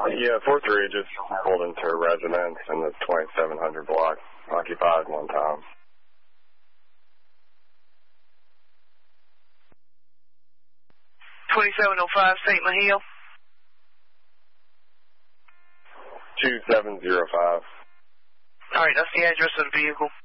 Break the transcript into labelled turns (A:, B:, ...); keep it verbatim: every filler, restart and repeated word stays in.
A: Yeah, four three just pulled into a residence in the twenty-seven hundred block, occupied one time.
B: twenty-seven oh five Saint Mahill.
A: two seven zero five.
B: All right, that's the address of the vehicle.